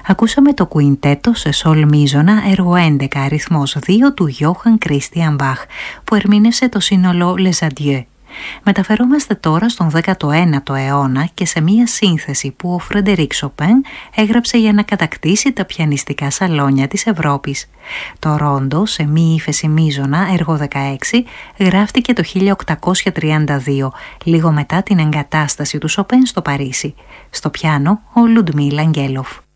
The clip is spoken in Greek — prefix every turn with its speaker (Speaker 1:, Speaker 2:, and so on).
Speaker 1: Ακούσαμε το κουιντέτο σε σολ μίζωνα έργο 11 αριθμός 2 του Γιώχαν Κρίστιαν Μπαχ που ερμήνευσε το σύνολο Les Adieux. Μεταφερόμαστε τώρα στον 19ο αιώνα και σε μία σύνθεση που ο Φρεντερίκ Σοπέν έγραψε για να κατακτήσει τα πιανιστικά σαλόνια της Ευρώπης. Το ρόντο σε μη ύφεση μίζωνα έργο 16 γράφτηκε το 1832, λίγο μετά την εγκατάσταση του Σοπέν στο Παρίσι. Στο πιάνο ο Λουντμίλ Αγγέλοφ.